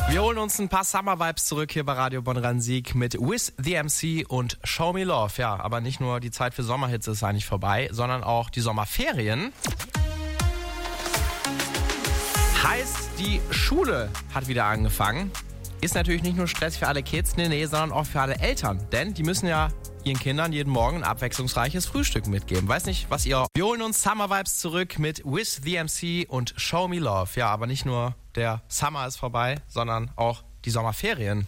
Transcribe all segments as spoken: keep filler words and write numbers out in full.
Wir holen uns ein paar Summer-Vibes zurück hier bei Radio Bonn-Rhein-Sieg mit With the M C und Show Me Love. Ja, aber nicht nur die Zeit für Sommerhits ist eigentlich vorbei, sondern auch die Sommerferien. Heißt, die Schule hat wieder angefangen. Ist natürlich nicht nur Stress für alle Kids, nee, nee, sondern auch für alle Eltern. Denn die müssen ja ihren Kindern jeden Morgen ein abwechslungsreiches Frühstück mitgeben. Weiß nicht, was ihr... Wir holen uns Summer Vibes zurück mit With the M C und Show Me Love. Ja, aber nicht nur der Summer ist vorbei, sondern auch die Sommerferien.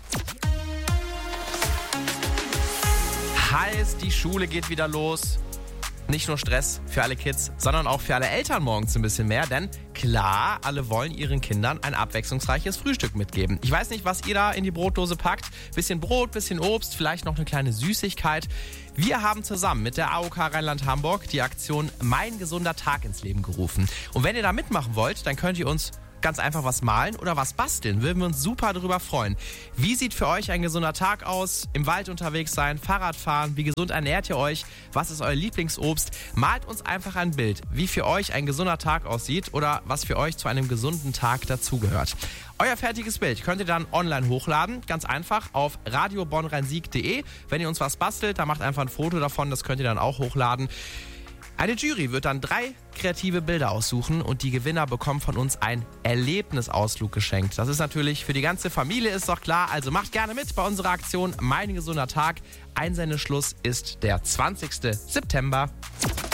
Heißt, die Schule geht wieder los. Nicht nur Stress für alle Kids, sondern auch für alle Eltern morgens ein bisschen mehr. Denn klar, alle wollen ihren Kindern ein abwechslungsreiches Frühstück mitgeben. Ich weiß nicht, was ihr da in die Brotdose packt. Bisschen Brot, bisschen Obst, vielleicht noch eine kleine Süßigkeit. Wir haben zusammen mit der A O K Rheinland-Hamburg die Aktion Mein gesunder Tag ins Leben gerufen. Und wenn ihr da mitmachen wollt, dann könnt ihr uns ganz einfach was malen oder was basteln. Würden wir uns super darüber freuen. Wie sieht für euch ein gesunder Tag aus? Im Wald unterwegs sein, Fahrrad fahren? Wie gesund ernährt ihr euch? Was ist euer Lieblingsobst? Malt uns einfach ein Bild, wie für euch ein gesunder Tag aussieht oder was für euch zu einem gesunden Tag dazugehört. Euer fertiges Bild könnt ihr dann online hochladen, ganz einfach auf radio bonn rhein sieg punkt de. Wenn ihr uns was bastelt, dann macht einfach ein Foto davon, das könnt ihr dann auch hochladen. Eine Jury wird dann drei kreative Bilder aussuchen und die Gewinner bekommen von uns einen Erlebnisausflug geschenkt. Das ist natürlich für die ganze Familie, ist doch klar. Also macht gerne mit bei unserer Aktion Mein gesunder Tag. Einsendeschluss ist der zwanzigsten September.